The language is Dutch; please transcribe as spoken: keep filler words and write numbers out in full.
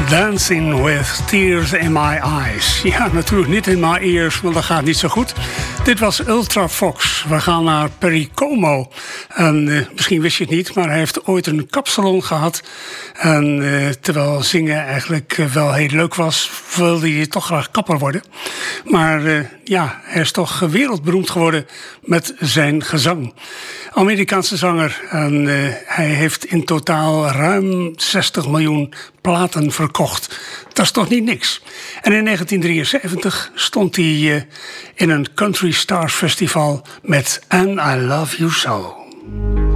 Dancing with Tears in My Eyes. Ja, natuurlijk niet in my ears, want dat gaat niet zo goed. Dit was Ultra Fox. We gaan naar Perry Como. En uh, misschien wist je het niet, maar hij heeft ooit een kapsalon gehad. En uh, terwijl zingen eigenlijk uh, wel heel leuk was, wilde hij toch graag kapper worden. Maar uh, ja, hij is toch wereldberoemd geworden met zijn gezang. Amerikaanse zanger. En uh, hij heeft in totaal ruim zestig miljoen platen verkocht. Dat is toch niet niks. En in negentien drieënzeventig stond hij uh, in een Country Stars Festival met And I Love You So.